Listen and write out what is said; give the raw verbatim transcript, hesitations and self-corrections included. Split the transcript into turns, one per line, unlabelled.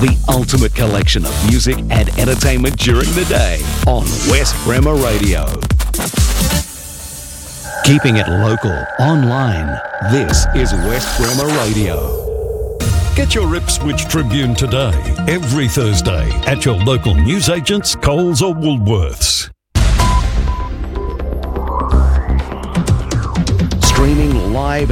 the ultimate collection of music and entertainment during the day on West Bremer Radio. Keeping it local, online, this is West Bremer Radio.
Get your Ipswich Tribune today, every Thursday, at your local newsagents, Coles or Woolworths.
Streaming live